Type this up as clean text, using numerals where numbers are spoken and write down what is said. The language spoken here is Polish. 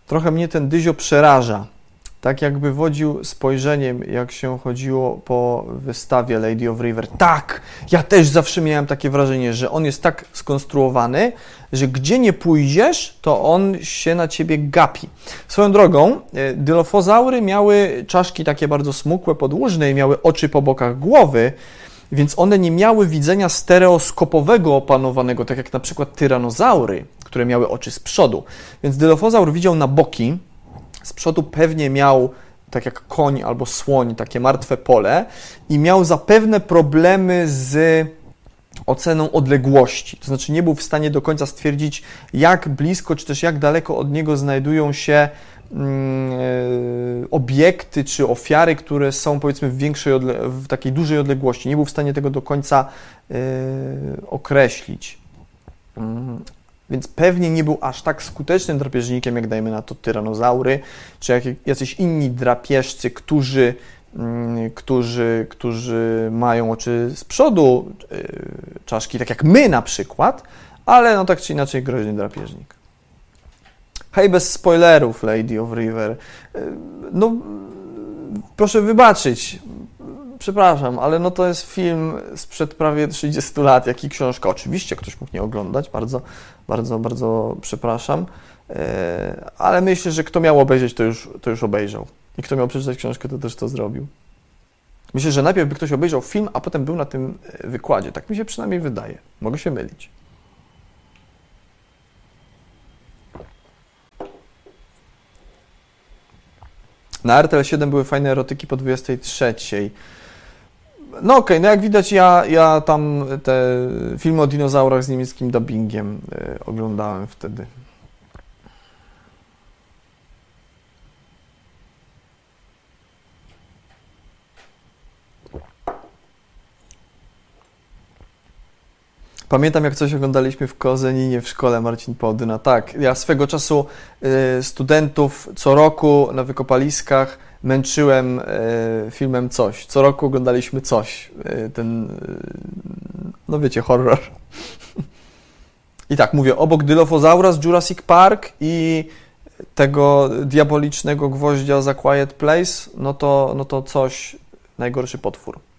Trochę mnie ten Dyzio przeraża. Tak jakby wodził spojrzeniem, jak się chodziło po wystawie Lady of River. Tak, ja też zawsze miałem takie wrażenie, że on jest tak skonstruowany, że gdzie nie pójdziesz, to on się na ciebie gapi. Swoją drogą, dylofozaury miały czaszki takie bardzo smukłe, podłużne i miały oczy po bokach głowy, więc one nie miały widzenia stereoskopowego opanowanego, tak jak na przykład tyranozaury, które miały oczy z przodu. Więc dylofozaur widział na boki, z przodu pewnie miał, tak jak koń albo słoń, takie martwe pole i miał zapewne problemy z oceną odległości. To znaczy nie był w stanie do końca stwierdzić, jak blisko, czy też jak daleko od niego znajdują się obiekty czy ofiary, które są powiedzmy w takiej dużej odległości. Nie był w stanie tego do końca określić. Więc pewnie nie był aż tak skutecznym drapieżnikiem, jak dajmy na to tyranozaury, czy jacyś inni drapieżcy, którzy mają oczy z przodu, czaszki, tak jak my na przykład, ale no tak czy inaczej groźny drapieżnik. Hej, bez spoilerów, Lady of River. No, proszę wybaczyć, przepraszam, ale no to jest film sprzed prawie 30 lat, jak i książka. Oczywiście ktoś mógł nie oglądać, bardzo, bardzo, bardzo przepraszam, ale myślę, że kto miał obejrzeć, to już obejrzał. I kto miał przeczytać książkę, to też to zrobił. Myślę, że najpierw by ktoś obejrzał film, a potem był na tym wykładzie. Tak mi się przynajmniej wydaje. Mogę się mylić. Na RTL 7 były fajne erotyki po 23. No okej, no jak widać ja tam te filmy o dinozaurach z niemieckim dubbingiem oglądałem wtedy. Pamiętam, jak coś oglądaliśmy w Kozeninie w szkole Marcin Podyna. Tak, ja swego czasu studentów co roku na wykopaliskach męczyłem filmem Coś. Co roku oglądaliśmy Coś. No wiecie, horror. I tak, mówię, obok Dilophosaura z Jurassic Park i tego diabolicznego gwoździa za Quiet Place, no to Coś, najgorszy potwór.